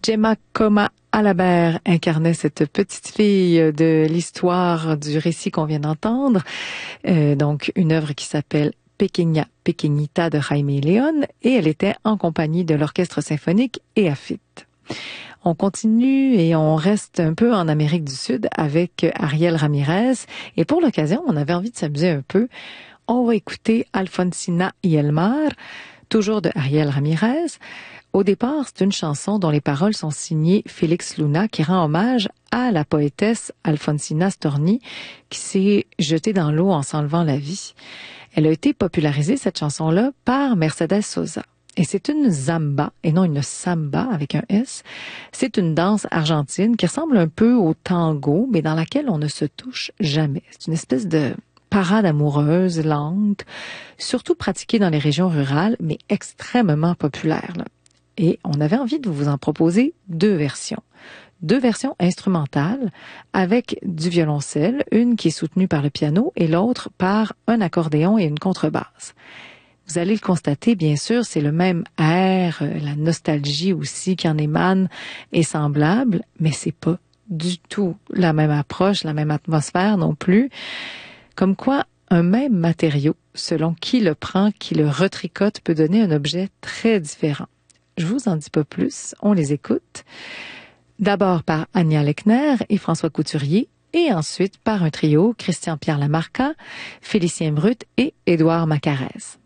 Gemma Coma Alabert incarnait cette petite fille de l'histoire du récit qu'on vient d'entendre. Donc, une œuvre qui s'appelle Pequeña Pequeñita de Jaime León, et elle était en compagnie de l'Orchestre symphonique EAFIT. On continue et on reste un peu en Amérique du Sud avec Ariel Ramirez. Et pour l'occasion, on avait envie de s'amuser un peu. On va écouter Alfonsina y el Mar, toujours de Ariel Ramirez. Au départ, c'est une chanson dont les paroles sont signées Félix Luna, qui rend hommage à la poétesse Alfonsina Storni, qui s'est jetée dans l'eau en s'enlevant la vie. Elle a été popularisée, cette chanson-là, par Mercedes Sosa. Et c'est une zamba, et non une samba avec un S. C'est une danse argentine qui ressemble un peu au tango, mais dans laquelle on ne se touche jamais. C'est une espèce de parade amoureuse, lente, surtout pratiquée dans les régions rurales, mais extrêmement populaire, là. Et on avait envie de vous en proposer deux versions. Deux versions instrumentales avec du violoncelle, une qui est soutenue par le piano et l'autre par un accordéon et une contrebasse. Vous allez le constater, bien sûr, c'est le même air, la nostalgie aussi qui en émane est semblable, mais c'est pas du tout la même approche, la même atmosphère non plus. Comme quoi, un même matériau, selon qui le prend, qui le retricote, peut donner un objet très différent. Je vous en dis pas plus, on les écoute. D'abord par Anya Lechner et François Couturier, et ensuite par un trio, Christian-Pierre Lamarca, Félicien Brut et Édouard Macarès.